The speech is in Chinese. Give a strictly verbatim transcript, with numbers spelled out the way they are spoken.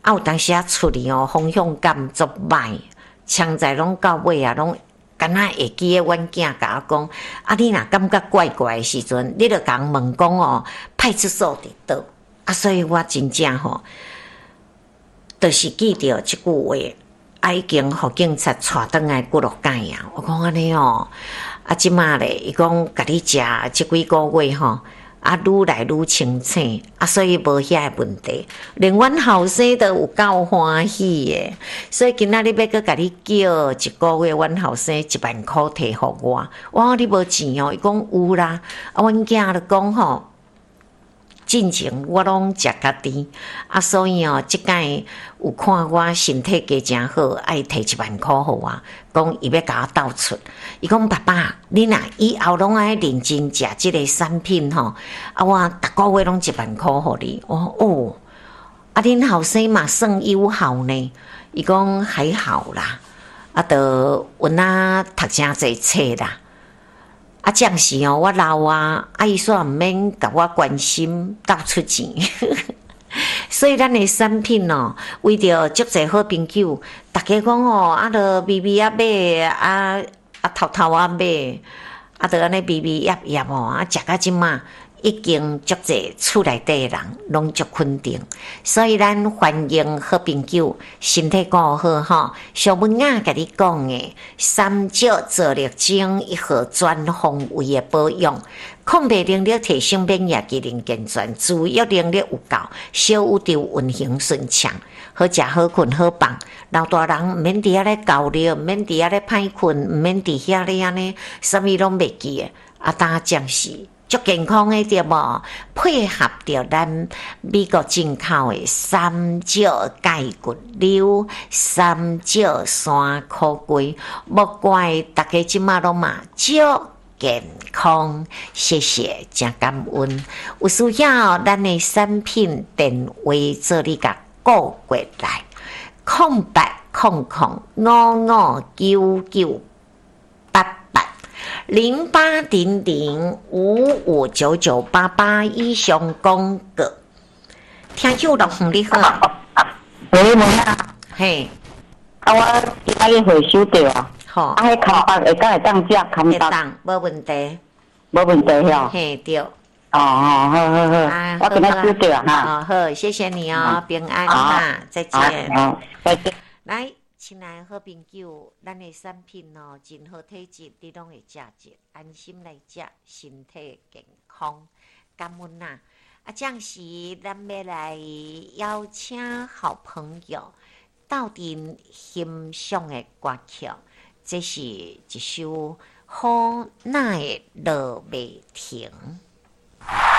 啊，有当时啊处理哦，方向感足歹，枪在拢到尾啊，拢敢若会记诶，阮囝甲我讲，啊，你若感觉怪怪诶时阵，你着甲问讲哦，派出所伫倒？啊，所以我真正吼，着是记着即句话，啊，已经互警察带转来几落届啊。我讲安尼哦，啊，即马咧，伊讲甲你食即几个月吼。啊，愈来愈清醒，啊，所以无遐个问题，连阮后生都有够欢喜诶。所以今仔日要搁甲你叫一个月，阮后生一万箍摕互我。我讲你无钱哦，伊讲有啦。啊，阮囝就讲吼，进前我拢食家己，啊，所以哦，即届有看我身体加诚好，爱摕一万箍互我，讲伊要甲我斗出。伊讲爸爸，你若以后拢爱认真食即个产品吼，啊，我逐个月拢一万箍互你。我说哦，啊，恁后生嘛算友好呢。伊讲还好啦，啊，着阮仔读诚济册啦。啊，暂时哦，我老啊，啊，伊煞毋免甲我关心斗出钱，所以咱的产品哦，为着足侪好朋友，大家讲哦，啊，着微微啊买，啊啊偷偷啊买，啊，着安尼微微压压哦，啊，食到即马已经足侪厝内底的人拢足肯定，所以咱欢迎好朋友，身体顾好吼。小文啊，甲你讲诶，三少做力精一号全方位诶保养，抗病能力提升免疫机能健全，自愈能力有够，小宇宙运行顺畅，好食好困好放。老大人毋免伫遐咧焦虑，毋免伫遐咧歹困，毋免伫遐咧安尼，啥物拢袂记诶。啊，当将是。足健康诶，对无？配合着咱美国进口诶三少钙骨溜、三少山苦龟，莫怪大家即马拢嘛足健康。谢谢，真感恩。有需要咱诶产品电话做你甲顾过来，空八空空五五九九八八。零八零零五五九九八八以上广告，听久了，你好， 喂，问啊， 嘿， 啊，我今仔日回收着啊， 好， 啊，迄空包会敢会当食空包？ 会当，无问题， 无问题吼。 嘿，对，哦， 哦，好好好， 啊， 我今仔收着哈。 好好，谢谢你哦，平安哈，再见。 好，再见。 来。亲爱好朋友，咱的产品哦，真好体质，你拢会食着，安心来食，身体健康。感恩呐！啊，这样时咱要来邀请好朋友到底欣赏的歌曲，这是一首好耐的落袂停。